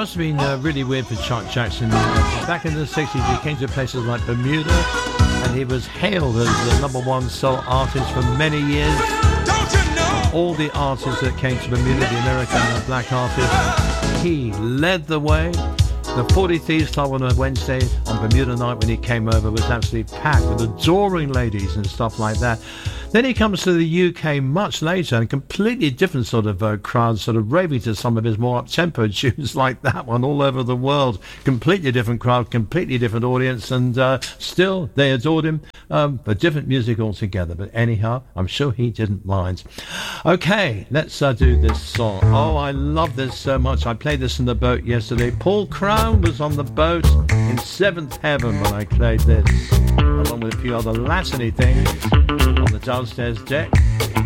must have been really weird for Chuck Jackson. Back in the 60s, he came to places like Bermuda, and he was hailed as the #1 soul artist for many years. All the artists that came to Bermuda, the American and black artists, he led the way. The 40 Thieves Club on a Wednesday on Bermuda night when he came over was absolutely packed with adoring ladies and stuff like that. Then he comes to the UK much later, and a completely different sort of crowd, sort of raving to some of his more up-tempo tunes like that one all over the world. Completely different crowd, completely different audience, and still they adored him, but different music altogether. But anyhow, I'm sure he didn't mind. Okay, let's do this song. Oh, I love this so much. I played this in the boat yesterday. Paul Crown was on the boat in Seventh Heaven when I played this, along with a few other Latiny things on the downstairs deck.